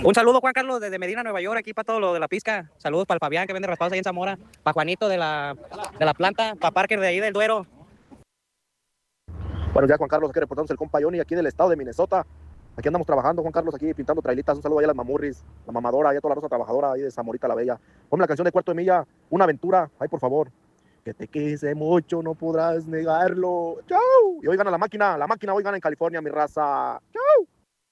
Un saludo, Juan Carlos, desde Medina, Nueva York, aquí para todo lo de la pizca. Saludos para el Fabián, que vende raspados ahí en Zamora. Para Juanito de la planta. Para Parker de ahí del Duero. Bueno, ya Juan Carlos, aquí reportamos el compa Johnny, aquí del estado de Minnesota. Aquí andamos trabajando, Juan Carlos, aquí pintando trailitas. Un saludo ahí a las mamurris, la mamadora, y a toda la raza trabajadora ahí de Zamorita la Bella. Ponme la canción de Cuarto de Milla, Una Aventura, ahí por favor. Que te quise mucho, no podrás negarlo. ¡Chau! Y hoy gana la máquina, hoy gana en California, mi raza. ¡Chau!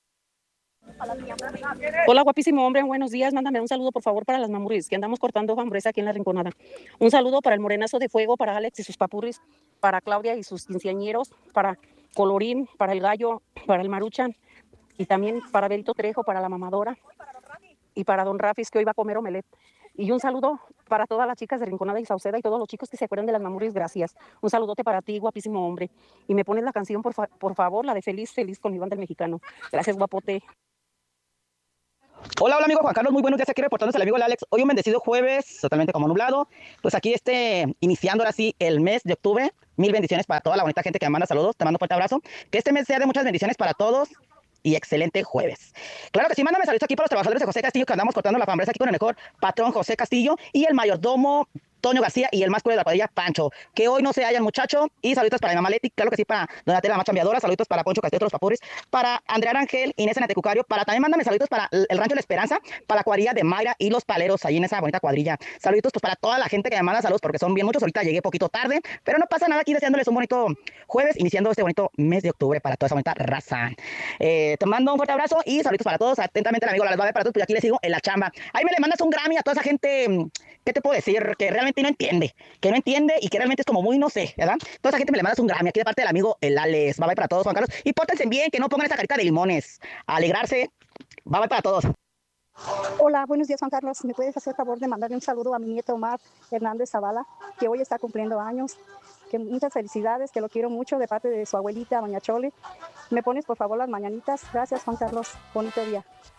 Hola, guapísimo hombre, buenos días. Mándame un saludo, por favor, para las mamurris, que andamos cortando hoja hambresa aquí en La Rinconada. Un saludo para el morenazo de fuego, para Alex y sus papurris, para Claudia y sus quinceañeros, para Colorín, para el gallo, para el maruchan, y también para Belito Trejo, para la mamadora, y para don Rafis, que hoy va a comer omelet. Y un saludo para todas las chicas de Rinconada y Sauceda y todos los chicos que se acuerdan de las mamurris, gracias. Un saludote para ti, guapísimo hombre. Y me pones la canción, por favor, la de Feliz, Feliz con Iván del Mexicano. Gracias, guapote. Hola, hola amigo Juan Carlos, muy buenos días, aquí reportándose el amigo Alex. Hoy un bendecido jueves, totalmente como nublado. Pues aquí iniciando ahora sí el mes de octubre. Mil bendiciones para toda la bonita gente que me manda saludos. Te mando un fuerte abrazo. Que este mes sea de muchas bendiciones para todos. Y excelente jueves. Claro que sí, mándame saludos aquí para los trabajadores de José Castillo, que andamos cortando la hambresa aquí con el mejor patrón José Castillo y el mayordomo Toño García y el más cruel de la cuadrilla Pancho. Que hoy no se hallan, muchacho. Y saluditos para mi mamá Leti, claro que sí, para Donatella la más chambeadora. Saluditos para Poncho Castillo, otros papures. Para Andrea Rangel, Inés Enatecucario. También mándame saluditos para el Rancho La Esperanza, para la cuadrilla de Mayra y los paleros ahí en esa bonita cuadrilla. Saluditos pues para toda la gente que me manda saludos, porque son bien muchos. Ahorita llegué poquito tarde, pero no pasa nada, aquí deseándoles un bonito jueves, iniciando este bonito mes de octubre para toda esa bonita raza. Te mando un fuerte abrazo y saluditos para todos. Atentamente el amigo las va a ver para todos, pues aquí les sigo en la chamba. Ahí me le mandas un Grammy a toda esa gente, ¿qué te puedo decir? Que realmente no entiende, y que realmente es como muy, no sé, ¿verdad? Toda esa gente me le mandas un Grammy aquí de parte del amigo el Alex. Bye bye para todos, Juan Carlos. Y pórtense bien, que no pongan esa carita de limones. A alegrarse. Bye bye para todos. Hola, buenos días, Juan Carlos. ¿Me puedes hacer favor de mandarle un saludo a mi nieto Omar Hernández Zavala, que hoy está cumpliendo años? Que muchas felicidades, que lo quiero mucho, de parte de su abuelita, doña Chole. ¿Me pones, por favor, las mañanitas? Gracias, Juan Carlos. Bonito día.